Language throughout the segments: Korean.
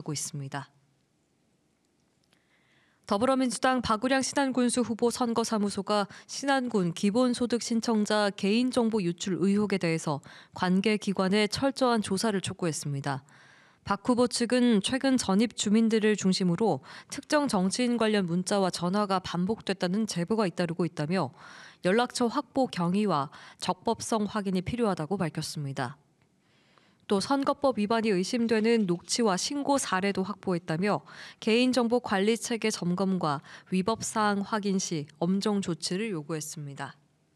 받고 있습니다. 더불어민주당 박우량 신안군수 후보 선거사무소가 신안군 기본소득 신청자 개인정보 유출 의혹에 대해서 관계 기관에 철저한 조사를 촉구했습니다. 박 후보 측은 최근 전입 주민들을 중심으로 특정 정치인 관련 문자와 전화가 반복됐다는 제보가 잇따르고 있다며 연락처 확보 경위와 적법성 확인이 필요하다고 밝혔습니다. 또 선거법 위반이 의심되는 녹취와 신고 사례도 확보했다며 개인정보 관리 체계 점검과 위법 사항 확인 시 엄정 조치를 요구했습니다.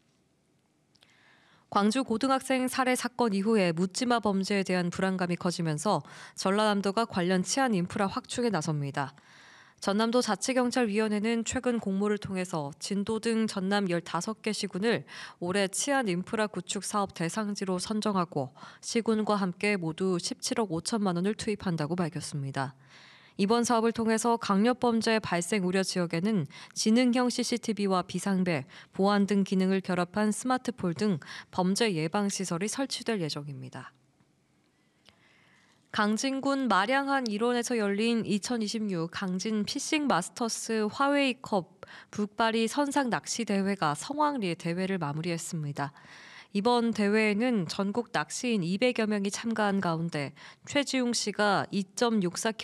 광주 고등학생 살해 사건 이후에 묻지마 범죄에 대한 불안감이 커지면서 전라남도가 관련 치안 인프라 확충에 나섭니다. 전남도 자치경찰위원회는 최근 공모를 통해서 진도 등 전남 15개 시군을 올해 치안 인프라 구축 사업 대상지로 선정하고 시군과 함께 모두 17억 5천만 원을 투입한다고 밝혔습니다. 이번 사업을 통해서 강력범죄 발생 우려 지역에는 지능형 CCTV와 비상벨, 보안 등 기능을 결합한 스마트폴 등 범죄 예방 시설이 설치될 예정입니다. 강진군 마량한 일원에서 열린 2026 강진 피싱 마스터스 화웨이컵 북바리 선상 낚시 대회가 성황리에 대회를 마무리했습니다. 이번 대회에는 전국 낚시인 200여 명이 참가한 가운데 최지웅 씨가 2.64